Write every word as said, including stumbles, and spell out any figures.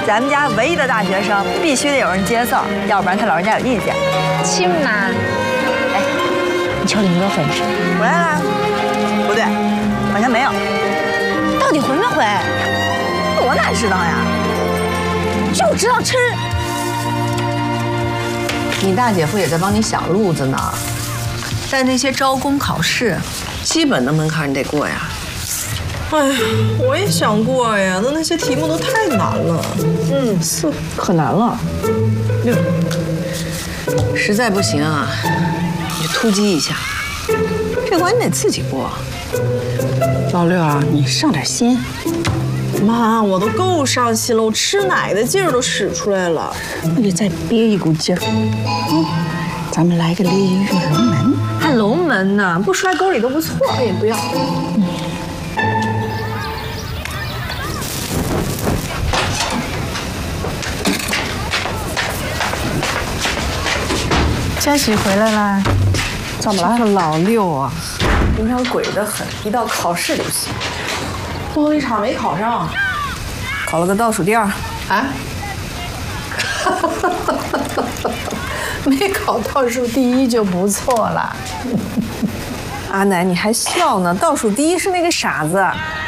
咱们家唯一的大学生，必须得有人接送，要不然他老人家有意见。 亲妈，哎，你瞧林哥回没？ 回来了？不对，好像没有。 到底回没回？ 我哪知道呀？ 就知道吃。 你大姐夫也在帮你想路子呢，但那些招工考试，基本的门槛你得过呀。 哎呀，我也想过呀，那那些题目都太难了。 嗯，是可难了。六，实在不行啊，你就突击一下，这关你得自己过。 老六啊，你上点心。 妈，我都够上心了，我吃奶的劲儿都使出来了。 那你再憋一股劲儿。嗯，咱们来个猎鹰跃龙门。 还龙门呢，不摔沟里都不错。哎呀，不要。嗯。 佳喜回来啦？ 怎么了？这老六啊，平常鬼得很，一到考试就行。 最后一场没考上， 考了个倒数第二。 啊？没考倒数第一就不错了。 阿奶，你还笑呢？倒数第一是那个傻子，